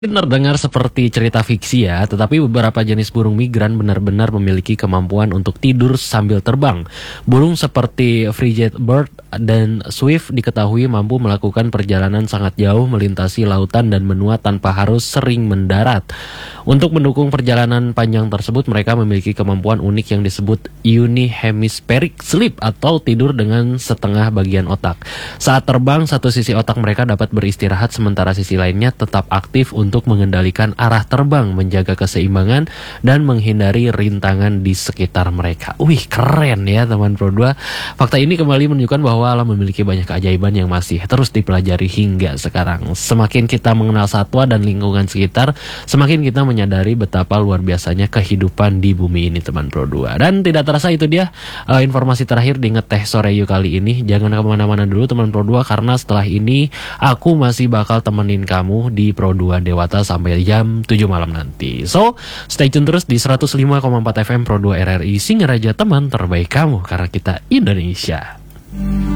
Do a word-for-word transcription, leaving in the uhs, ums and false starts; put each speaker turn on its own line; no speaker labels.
Terdengar seperti cerita fiksi ya, tetapi beberapa jenis burung migran benar-benar memiliki kemampuan untuk tidur sambil terbang. Burung seperti frigate bird dan swift diketahui mampu melakukan perjalanan sangat jauh melintasi lautan dan benua tanpa harus sering mendarat. Untuk mendukung perjalanan panjang tersebut, mereka memiliki kemampuan unik yang disebut unihemispheric sleep atau tidur dengan setengah bagian otak. Saat terbang, satu sisi otak mereka dapat beristirahat sementara sisi lainnya tetap aktif untuk untuk mengendalikan arah terbang, menjaga keseimbangan, dan menghindari rintangan di sekitar mereka. Wih, keren ya teman Pro dua. Fakta ini kembali menunjukkan bahwa alam memiliki banyak keajaiban yang masih terus dipelajari hingga sekarang. Semakin kita mengenal satwa dan lingkungan sekitar, semakin kita menyadari betapa luar biasanya kehidupan di bumi ini teman Pro dua. Dan tidak terasa itu dia uh, informasi terakhir di Ngeteh Sore Yuk kali ini. Jangan kemana-mana dulu teman Pro dua, karena setelah ini aku masih bakal temenin kamu di Pro dua Dewa sampai jam tujuh malam nanti. So, stay tune terus di seratus lima koma empat F M Pro dua R R I Singaraja, teman terbaik kamu, karena kita Indonesia.